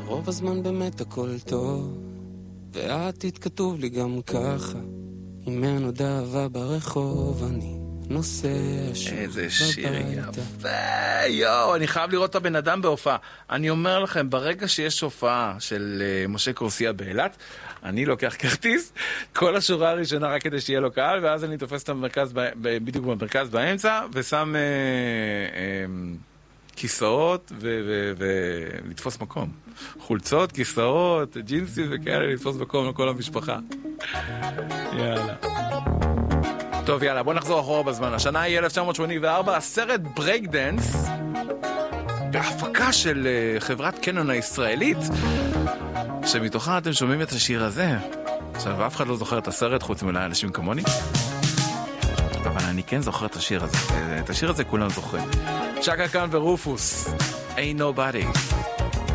רוב הזמן באמת הכל טוב, והעתיד כתוב לי גם ככה, אם אין עוד אהבה ברחוב אני נוסע שוב בביתה. איזה שיר יפה, יואו, אני חייב לראות את הבן אדם בהופעה. אני אומר לכם, ברגע שיש הופעה של משה קורסיה באילת, אני לוקח כרטיס, כל השורה הראשונה רק כדי שיהיה לו קהל, ואז אני תופס את המרכז, בדיוק במרכז באמצע, ושם כיסאות ולתפוס מקום. חולצות, כיסאות, ג'ינסים וכאלה, לתפוס מקום לכל המשפחה. יאללה. טוב, יאללה, בוא נחזור אחורה בזמן. השנה היא 1984, הסרט ברייק דנס, בהפקה של חברת קנון הישראלית, שמתוכה אתם שומעים את השיר הזה. עכשיו, אף אחד לא זוכר את הסרט, חוץ מאולי אנשים כמוני. אבל אני כן זוכר את השיר הזה. את השיר הזה כולם זוכרים. שקה קאן ורופוס, Ain't Nobody.